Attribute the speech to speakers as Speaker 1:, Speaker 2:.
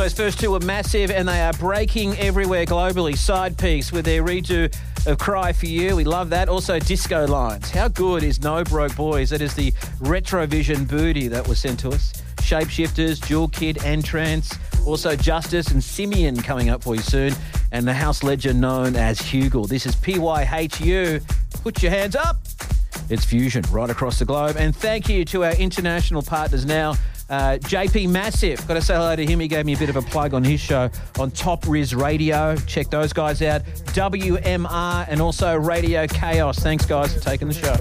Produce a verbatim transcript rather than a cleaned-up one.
Speaker 1: Those first two were massive and they are breaking everywhere globally. Side Piece with their redo of Cry For You. We love that. Also Disco Lines. How good is No Broke Boys? That is the Retrovision booty that was sent to us. Shapeshifters, Jewel Kid and Trance. Also Justice and Simeon coming up for you soon. And the house legend known as Hugel. This is P Y H U. Put your hands up. It's Fusion right across the globe. And thank you to our international partners now. Uh, J P Massive, got to say hello to him. He gave me a bit of a plug on his show on Top Riz Radio. Check those guys out. W M R and also Radio Chaos. Thanks, guys, for taking the show.